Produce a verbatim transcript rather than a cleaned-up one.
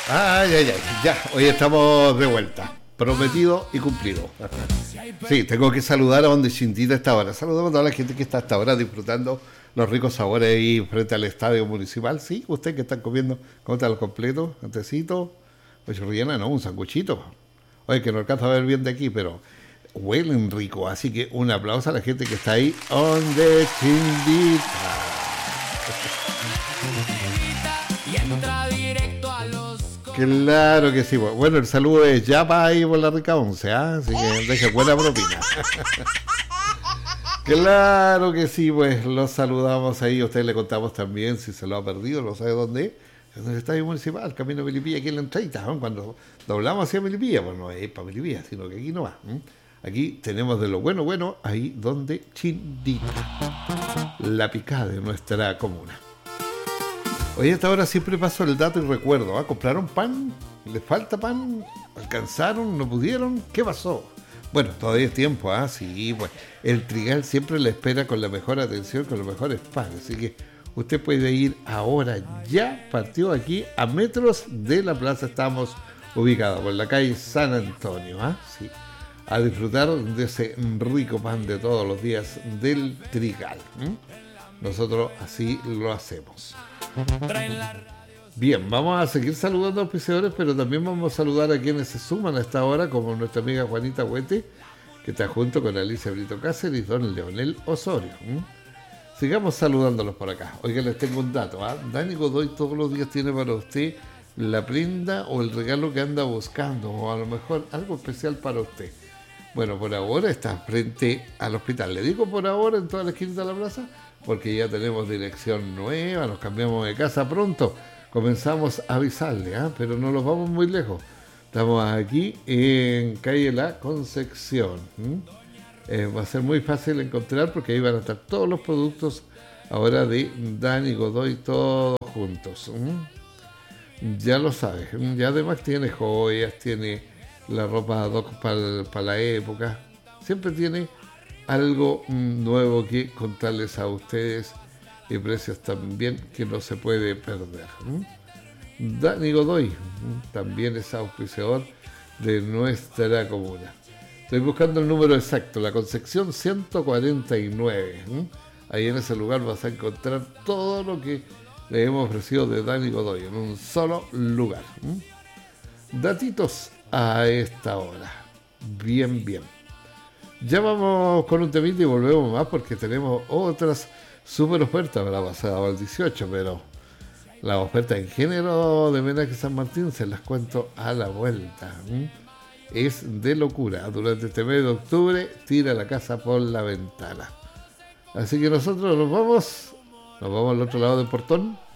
Ay, ay, ay, ya, hoy estamos de vuelta. Prometido y cumplido. Sí, tengo que saludar a donde Chindita está ahora. Saludamos a toda la gente que está hasta ahora disfrutando los ricos sabores ahí frente al estadio municipal. Sí, usted que está comiendo, ¿cómo está lo completo? Un tecito, pues rellena, no, un sanguchito. Oye, que no alcanza a ver bien de aquí, pero huelen rico. Así que un aplauso a la gente que está ahí. Donde Chindita. Claro que sí. Bueno, el saludo es ya para ahí por la rica once, ¿ah? Así que deje buena propina. Claro que sí, pues los saludamos ahí. A ustedes le contamos también, si se lo ha perdido, no sabe dónde es. Es en el Estadio Municipal, Camino a Melipilla, aquí en la entrada, ¿no? Cuando doblamos hacia Melipilla, pues no es para Melipilla, sino que aquí no va. ¿eh? Aquí tenemos de lo bueno, bueno, ahí donde Chindita, la picada de nuestra comuna. Hoy a esta hora siempre paso el dato y recuerdo, ¿ah? ¿Compraron pan? ¿Les falta pan? ¿Alcanzaron? ¿No pudieron? ¿Qué pasó? Bueno, todavía es tiempo, ¿ah? Sí, pues el Trigal siempre le espera con la mejor atención, con los mejores panes, así que usted puede ir ahora, ya partió aquí a metros de la plaza, estamos ubicados por la calle San Antonio, ¿ah? Sí, a disfrutar de ese rico pan de todos los días del Trigal. ¿eh? Nosotros así lo hacemos. Bien, vamos a seguir saludando a los auspiciadores, pero también vamos a saludar a quienes se suman a esta hora, como nuestra amiga Juanita Huete, que está junto con Alicia Brito Cáceres y don Leonel Osorio. ¿eh? Sigamos saludándolos por acá. Oiga, les tengo un dato. ¿eh? Dani Godoy todos los días tiene para usted la prenda o el regalo que anda buscando, o a lo mejor algo especial para usted. Bueno, por ahora está frente al hospital. Le digo por ahora en toda la esquina de la plaza, porque ya tenemos dirección nueva, nos cambiamos de casa pronto. Comenzamos a avisarle, ¿eh? Pero no nos vamos muy lejos. Estamos aquí en calle La Concepción. Eh, va a ser muy fácil encontrar porque ahí van a estar todos los productos ahora de Dani Godoy, todos juntos. ¿Mm? Ya lo sabes. Ya además tiene joyas, tiene la ropa ad hoc para, para la época. Siempre tiene algo nuevo que contarles a ustedes y precios también que no se puede perder. ¿Mm? Dani Godoy también es auspiciador de nuestra comuna. Estoy buscando el número exacto, la Concepción ciento cuarenta y nueve. ¿eh? Ahí en ese lugar vas a encontrar todo lo que le hemos ofrecido de Dani Godoy en un solo lugar. ¿eh? Datitos a esta hora. Bien, bien. Ya vamos con un temita y volvemos más porque tenemos otras super ofertas. Me la pasaba al dieciocho, pero las ofertas en género de Menaje San Martín se las cuento a la vuelta. ¿eh? Es de locura. Durante este mes de octubre tira la casa por la ventana. Así que nosotros nos vamos, nos vamos al otro lado del portón